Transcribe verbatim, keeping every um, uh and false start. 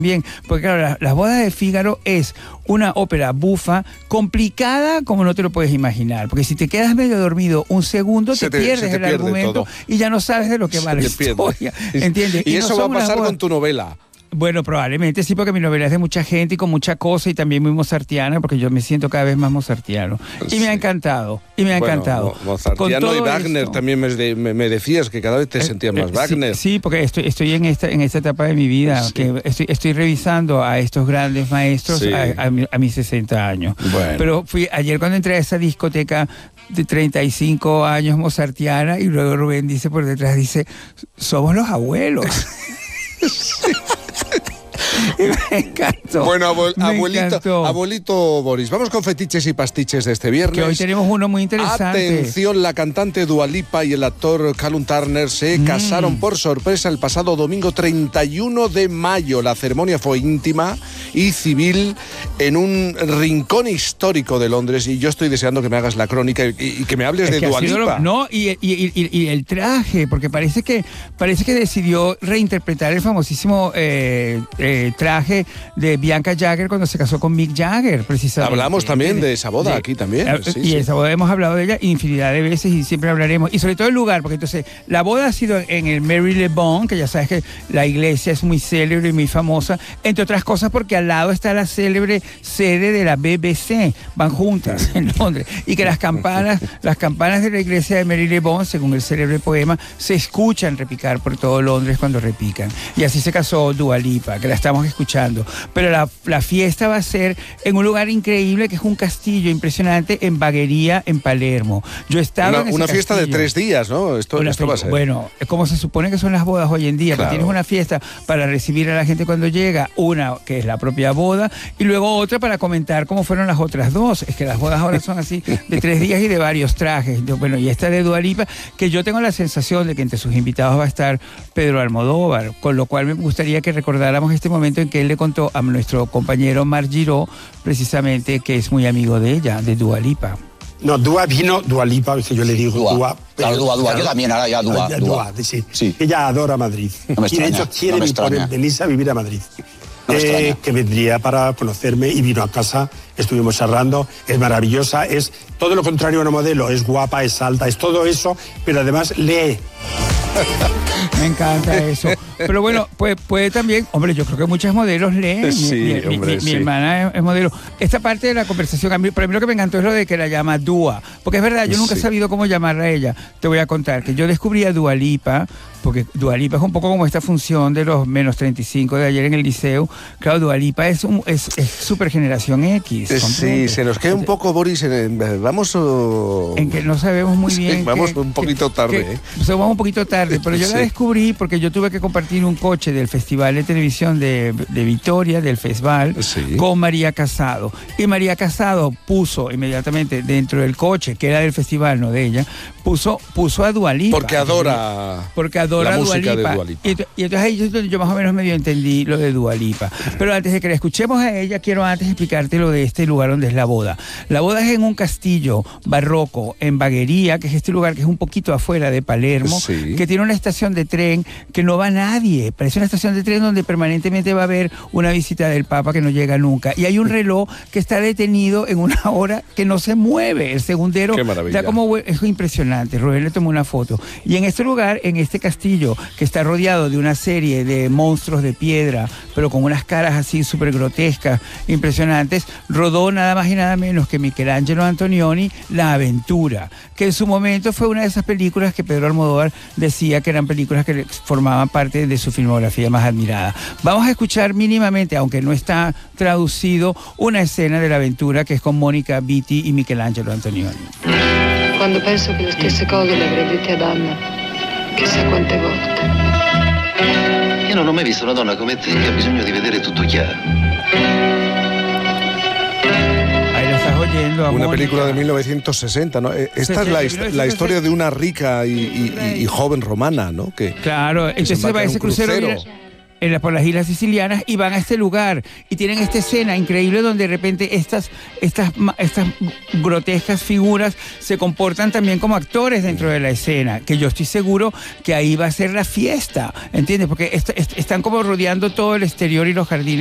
Bien, porque claro, la, Las bodas de Fígaro es una ópera bufa, complicada como no te lo puedes imaginar, porque si te quedas medio dormido un segundo, te, te pierdes te el pierde argumento todo. Y ya no sabes de lo que va la historia, ¿entiendes? Y, y no eso va a pasar con tu novela. Bueno, probablemente sí, porque mi novela es de mucha gente y con mucha cosa y también muy mozartiana, porque yo me siento cada vez más mozartiano. Y sí. me ha encantado, y me ha bueno, encantado. Mozartiano y Wagner esto, también me, me, me decías que cada vez te eh, sentías más eh, Wagner. Sí, sí, porque estoy, estoy en, esta, en esta etapa de mi vida, sí. que estoy, estoy revisando a estos grandes maestros sí. a, a, a mis sesenta años. Bueno. Pero fui ayer cuando entré a esa discoteca de treinta y cinco años mozartiana, y luego Rubén dice por detrás, dice, somos los abuelos. sí. Me encantó. Bueno, abuel, me abuelito, encantó. abuelito Boris, vamos con fetiches y pastiches de este viernes. Que hoy tenemos uno muy interesante. Atención, la cantante Dua Lipa y el actor Callum Turner se mm. casaron por sorpresa el pasado domingo treinta y uno de mayo. La ceremonia fue íntima y civil en un rincón histórico de Londres, y yo estoy deseando que me hagas la crónica y, y que me hables es de Dua Lipa. Lo, no, y, y, y, y el traje, porque parece que, parece que decidió reinterpretar el famosísimo eh, eh, traje de Bianca Jagger cuando se casó con Mick Jagger, precisamente. Hablamos también de esa boda de, aquí también. Sí, y sí. esa boda hemos hablado de ella infinidad de veces y siempre hablaremos. Y sobre todo el lugar, porque entonces la boda ha sido en el Marylebone, que ya sabes que la iglesia es muy célebre y muy famosa, entre otras cosas porque al lado está la célebre sede de la B B C, van juntas en Londres, y que las campanas, las campanas de la iglesia de Marylebone, según el célebre poema, se escuchan repicar por todo Londres cuando repican. Y así se casó Dua Lipa, que la estamos escuchando. Pero la, la fiesta va a ser en un lugar increíble que es un castillo impresionante en Bagheria, en Palermo. Yo estaba una, en ese una fiesta castillo. de tres días, ¿no? Esto, esto va a ser. Bueno, como se supone que son las bodas hoy en día, claro. que tienes una fiesta para recibir a la gente cuando llega, una que es la propia boda y luego otra para comentar cómo fueron las otras dos. Es que las bodas ahora son así de tres días y de varios trajes. Bueno, y esta de Dua Lipa, que yo tengo la sensación de que entre sus invitados va a estar Pedro Almodóvar, con lo cual me gustaría que recordáramos este momento en que él le contó a nuestro compañero Marc Giró, precisamente, que es muy amigo de ella, de Dua Lipa. No, Dua vino, Dua Lipa, que yo le digo Dua. Dua claro, Dua, Dua, yo también, ahora ya Dua. Ya, Dua. Dua sí. sí. Ella adora Madrid. No me extraña, y de hecho quiere no poner, venirse a vivir a Madrid. No eh, que vendría para conocerme y vino a casa, estuvimos charlando, es maravillosa, es todo lo contrario a una modelo, es guapa, es alta, es todo eso, pero además lee. Me encanta eso. Pero bueno, puede, puede también, hombre, yo creo que muchas modelos leen. Sí, mi, hombre, mi, sí. mi hermana es, es modelo. Esta parte de la conversación, a mí, para mí lo que me encantó es lo de que la llama Dua. Porque es verdad, yo nunca sí. he sabido cómo llamarla a ella. Te voy a contar que yo descubrí a Dua Lipa, porque Dua Lipa es un poco como esta función de los menos treinta y cinco de ayer en el liceo. Claro, Dua Lipa es un, es, es super generación X. Sí, se nos queda un poco, Boris, en, vamos... Oh... En que no sabemos muy bien. Sí, vamos que, un poquito que, tarde. Que, ¿eh? O sea, vamos un poquito tarde, pero yo sí. la descubrí porque yo tuve que compartir un coche del Festival de Televisión de, de Vitoria, del Festival, sí. con María Casado. Y María Casado puso inmediatamente dentro del coche, que era del festival, no de ella, puso, puso a Dua Lipa. Porque adora, porque adora la a Dua música Lipa. de Dua Lipa. Y, y entonces ahí yo, yo más o menos medio entendí lo de Dua Lipa. Pero antes de que la escuchemos a ella, quiero antes explicarte lo de este lugar donde es la boda. La boda es en un castillo barroco en Bagheria, que es este lugar que es un poquito afuera de Palermo, sí. que tiene una estación de tren que no va nadie. Parece una estación de tren donde permanentemente va a haber una visita del Papa que no llega nunca. Y hay un reloj que está detenido en una hora que no se mueve. El segundero da como... Es impresionante. Rubén le tomó una foto. Y en este lugar, en este castillo, que está rodeado de una serie de monstruos de piedra, pero con unas caras así súper grotescas, impresionantes, rodó nada más y nada menos que Michelangelo Antonioni La Aventura, que en su momento fue una de esas películas que Pedro Almodóvar decía que eran películas que formaban parte de su filmografía más admirada. Vamos a escuchar mínimamente, aunque no está traducido, una escena de La Aventura che è con Monica Vitti e Michelangelo Antonioni. Quando penso che le stesse cose le avrei dette ad Anna, chissà quante volte. Io non ho mai visto una donna come te che ha bisogno di vedere tutto chiaro. Oyendo a una Mónica. Película de mil novecientos sesenta, ¿no? Esta sí, es la, la historia de una rica y, y, y joven romana, ¿no? Que, claro, que entonces se va a ese crucero. crucero. en la, por las islas sicilianas y van a este lugar y tienen esta escena increíble donde de repente estas, estas, estas grotescas figuras se comportan también como actores dentro de la escena, que yo estoy seguro que ahí va a ser la fiesta, ¿entiendes? Porque est- est- están como rodeando todo el exterior y los jardines